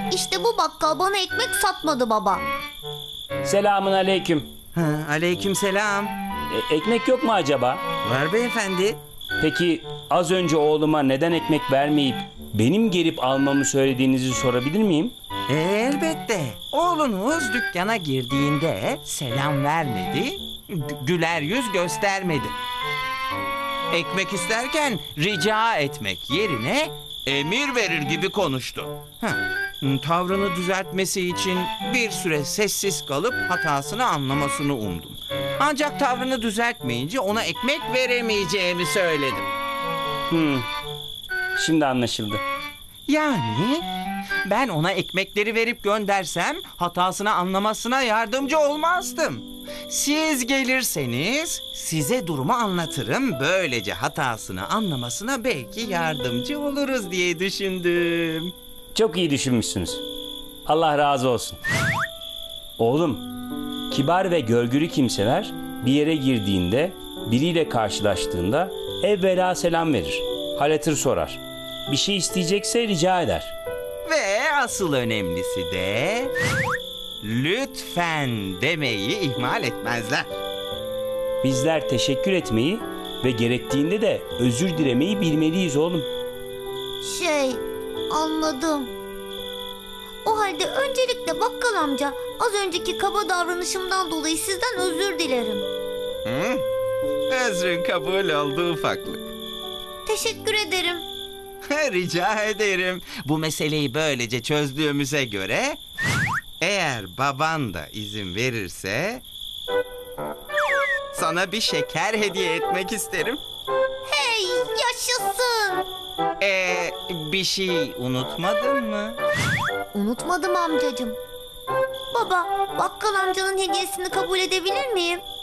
İşte bu bakkal bana ekmek satmadı baba. Selamun aleyküm. Aleykümselam. Ekmek yok mu acaba? Var beyefendi. Peki az önce oğluma neden ekmek vermeyip benim gelip almamı söylediğinizi sorabilir miyim? Elbette. Oğlunuz dükkana girdiğinde selam vermedi, güler yüz göstermedi. Ekmek isterken rica etmek yerine emir verir gibi konuştu. Tavrını düzeltmesi için bir süre sessiz kalıp hatasını anlamasını umdum. Ancak tavrını düzeltmeyince ona ekmek veremeyeceğimi söyledim. Şimdi anlaşıldı. Yani ben ona ekmekleri verip göndersem hatasını anlamasına yardımcı olmazdım. Siz gelirseniz size durumu anlatırım. Böylece hatasını anlamasına belki yardımcı oluruz diye düşündüm. Çok iyi düşünmüşsünüz. Allah razı olsun. Oğlum, kibar ve görgülü kimseler bir yere girdiğinde, biriyle karşılaştığında evvela selam verir, hal hatır sorar. Bir şey isteyecekse rica eder. Ve asıl önemlisi de lütfen demeyi ihmal etmezler. Bizler teşekkür etmeyi ve gerektiğinde de özür dilemeyi bilmeliyiz oğlum. Anladım. O halde öncelikle bakkal amca, az önceki kaba davranışımdan dolayı sizden özür dilerim. Özrün kabul oldu ufaklık. Teşekkür ederim. Rica ederim. Bu meseleyi böylece çözdüğümüze göre eğer baban da izin verirse sana bir şeker hediye etmek isterim. Hey, yaşasın. Bir şey unutmadın mı? Unutmadım amcacığım. Baba, bakkal amcanın hediyesini kabul edebilir miyim?